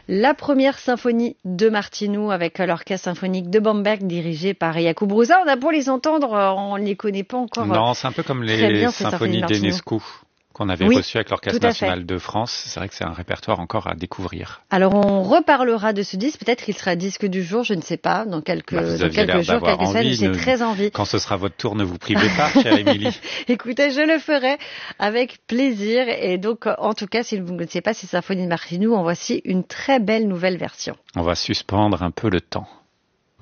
La première symphonie de Martinu avec l'orchestre symphonique de Bamberg dirigé par Jakub Hrusa. On a beau les entendre, on ne les connaît pas encore. Non, c'est un peu comme les symphonies d'Enescu qu'on avait reçues avec l'Orchestre national de France. C'est vrai que c'est un répertoire encore à découvrir. Alors on reparlera de ce disque, peut-être qu'il sera disque du jour, je ne sais pas, dans quelques jours, quelques semaines, j'ai très envie. Quand ce sera votre tour, ne vous privez pas, chère Émilie. Écoutez, je le ferai avec plaisir, et donc en tout cas, si vous ne connaissez pas ces symphonies de Martinu, en voici une très belle nouvelle version. On va suspendre un peu le temps.